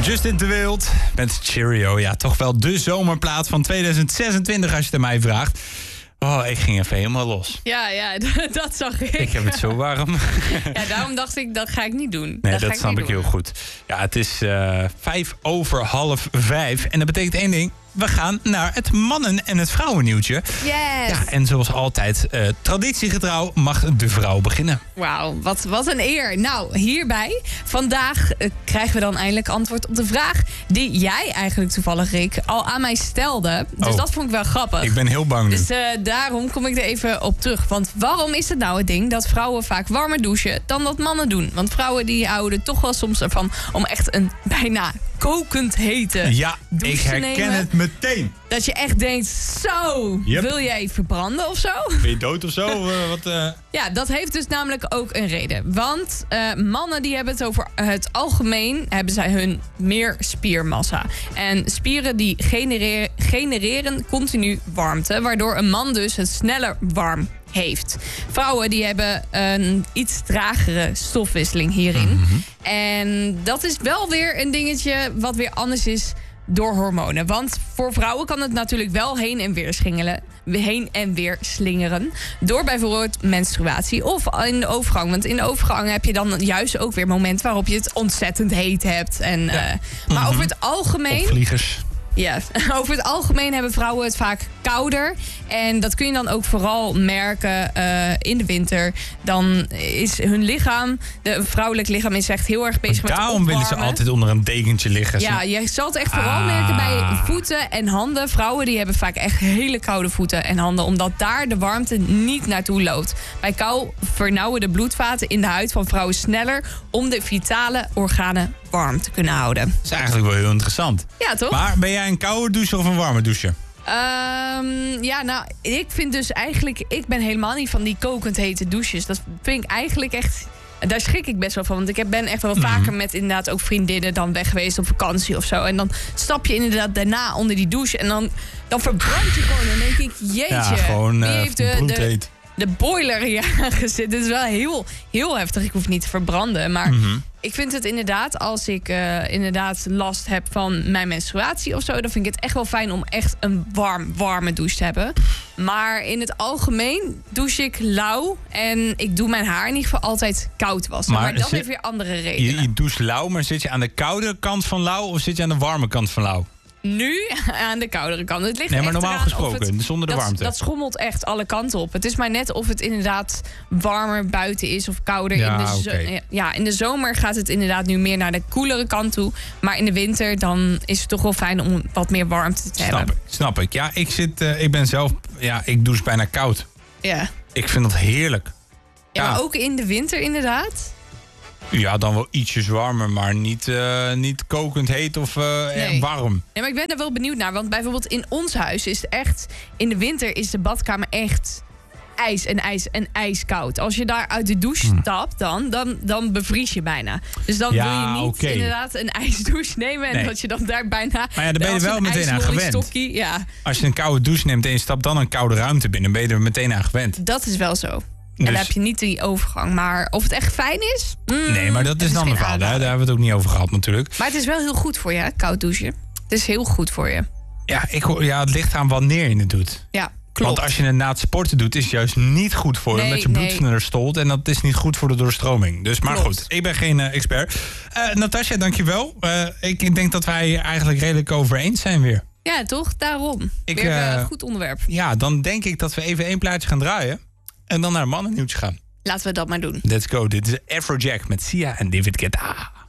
Justin de Wild met Cheerio. Ja, toch wel de zomerplaat van 2026 als je het aan mij vraagt. Oh, ik ging even helemaal los. Ja, dat zag ik. Ik heb het zo warm. Ja, daarom dacht ik, dat ga ik niet doen. Nee, dat snap ik heel goed. Ja, het is 5:05 en dat betekent één ding. We gaan naar het mannen- en het vrouwennieuwtje. Yes! Ja, en zoals altijd, traditiegetrouw mag de vrouw beginnen. Wauw, wat een eer. Nou, hierbij, vandaag krijgen we dan eindelijk antwoord op de vraag die jij eigenlijk toevallig, Rick, al aan mij stelde. Dus dat vond ik wel grappig. Ik ben heel bang nu. Dus daarom kom ik er even op terug. Want waarom is het nou het ding dat vrouwen vaak warmer douchen dan dat mannen doen? Want vrouwen die houden toch wel soms ervan om echt een bijna kokend hete douche ik te herken nemen. het meteen. Dat je echt denkt, zo, wil jij verbranden of zo? Ben je dood of zo? Ja, dat heeft dus namelijk ook een reden. Want mannen die hebben het over het algemeen, hebben zij hun meer spiermassa. En spieren die genereren continu warmte, waardoor een man dus het sneller warm heeft. Vrouwen die hebben een iets tragere stofwisseling hierin. Mm-hmm. En dat is wel weer een dingetje wat weer anders is door hormonen. Want voor vrouwen kan het natuurlijk wel heen en weer slingeren. Door bijvoorbeeld menstruatie of in de overgang. Want in de overgang heb je dan juist ook weer momenten waarop je het ontzettend heet hebt. En, maar over het algemeen... Opvliegers. Ja, over het algemeen hebben vrouwen het vaak kouder. En dat kun je dan ook vooral merken in de winter. Dan is hun lichaam, een vrouwelijk lichaam, is echt heel erg bezig met opwarmen. Daarom willen ze altijd onder een dekentje liggen. Ja, je zal het echt vooral merken bij voeten en handen. Vrouwen die hebben vaak echt hele koude voeten en handen, omdat daar de warmte niet naartoe loopt. Bij kou vernauwen de bloedvaten in de huid van vrouwen sneller om de vitale organen warm te kunnen houden. Dat is eigenlijk wel heel interessant. Ja, toch? Maar ben jij een koude doucher of een warme doucher? Ja, nou, ik vind dus eigenlijk... Ik ben helemaal niet van die kokend hete douches. Dat vind ik eigenlijk echt... Daar schrik ik best wel van. Want ik ben echt wel vaker met inderdaad ook vriendinnen dan weg geweest op vakantie of zo. En dan stap je inderdaad daarna onder die douche. En dan verbrand je gewoon. En dan denk ik, jeetje. Ja, gewoon wie heeft de boiler hier aangezet? Dit is wel heel, heel heftig. Ik hoef niet te verbranden. Maar ik vind het inderdaad, als ik inderdaad last heb van mijn menstruatie of zo, dan vind ik het echt wel fijn om echt een warme douche te hebben. Maar in het algemeen douche ik lauw. En ik doe mijn haar in ieder geval altijd koud wassen. Maar dat heeft weer andere redenen. Je doucht lauw, maar zit je aan de koude kant van lauw of zit je aan de warme kant van lauw? Nu aan de koudere kant. Het ligt nee, maar echt normaal gesproken, zonder de warmte. Dat schommelt echt alle kanten op. Het is maar net of het inderdaad warmer buiten is of kouder. In de zomer gaat het inderdaad nu meer naar de koelere kant toe. Maar in de winter dan is het toch wel fijn om wat meer warmte te hebben. Snap ik. Ja, ik ben zelf... Ja, ik douche bijna koud. Ja. Ik vind dat heerlijk. Ja, maar ook in de winter inderdaad? Ja, dan wel ietsjes warmer, maar niet kokend heet of warm. Nee, maar ik ben er wel benieuwd naar. Want bijvoorbeeld in ons huis is het echt... In de winter is de badkamer echt ijskoud. Als je daar uit de douche stapt, dan bevries je bijna. Dus dan wil je niet inderdaad een ijsdouche nemen... en dat je dan daar bijna... Maar ja, daar ben je wel meteen aan gewend. Ja. Als je een koude douche neemt en je stapt dan een koude ruimte binnen... ben je er meteen aan gewend. Dat is wel zo. En dan heb je niet die overgang. Maar of het echt fijn is? Nee, maar dat is een ander verhaal. Daar hebben we het ook niet over gehad natuurlijk. Maar het is wel heel goed voor je, hè? Koud douchen. Het is heel goed voor je. Ja, het ligt aan wanneer je het doet. Ja, klopt. Want als je het na het sporten doet, is het juist niet goed voor je. Omdat je bloed sneller stolt. En dat is niet goed voor de doorstroming. Dus, maar goed, ik ben geen expert. Natasja, dankjewel. Ik denk dat wij eigenlijk redelijk over eens zijn weer. Ja, toch? Daarom. Weer een goed onderwerp. Ja, dan denk ik dat we even één plaatje gaan draaien. En dan naar mannennieuwtje gaan. Laten we dat maar doen. Let's go. Dit is Afrojack met Sia en David Guetta.